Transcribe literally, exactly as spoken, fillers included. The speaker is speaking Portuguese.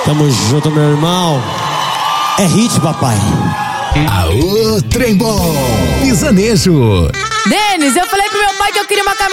Tamo junto, meu irmão. É hit, papai. Aô, trem bom. Pisanejo. Denis, eu falei pro meu pai que eu queria uma cama